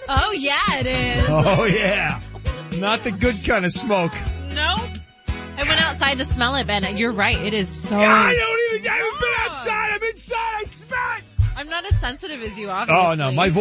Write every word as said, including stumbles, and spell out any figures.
Oh, yeah, it is. Oh, yeah. Not the good kind of smoke. No. I went outside to smell it, Ben. You're right. It is so I don't even, I haven't been outside. I'm inside. I smell it. I'm not as sensitive as you, obviously. Oh, no. My